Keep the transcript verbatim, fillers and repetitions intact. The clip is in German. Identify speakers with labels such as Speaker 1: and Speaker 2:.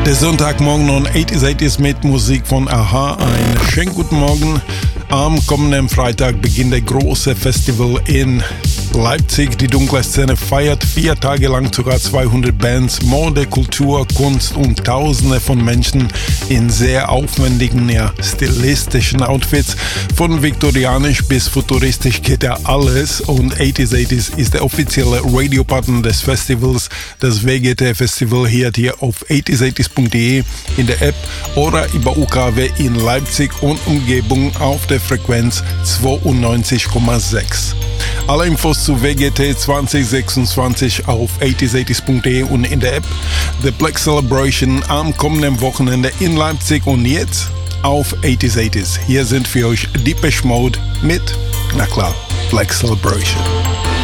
Speaker 1: Der Sonntagmorgen und achtziger achtzig mit Musik von Aha. Einen schönen guten Morgen. Am kommenden Freitag beginnt der große Festival in Leipzig. Die dunkle Szene feiert vier Tage lang sogar zweihundert Bands, Mode, Kultur, Kunst und Tausende von Menschen in sehr aufwendigen, ja, stilistischen Outfits. Von viktorianisch bis futuristisch geht ja alles und achtziger achtzig ist der offizielle Radiopartner des Festivals. Das W G T-Festival hört hier auf achtziger achtzig punkt de in der App oder über U K W in Leipzig und Umgebung auf der Frequenz zweiundneunzig Komma sechs. Alle Infos zu W G T zwanzig sechsundzwanzig auf achtziger achtzig punkt de und in der App. The Black Celebration am kommenden Wochenende in Leipzig und jetzt auf achtziger achtzig. Hier sind für euch Depeche Mode mit, na klar, Black Celebration.